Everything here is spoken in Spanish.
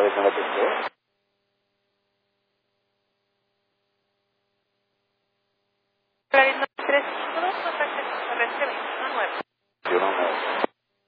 vez no lo pensé. Clarín 352, contacto terrestre 219.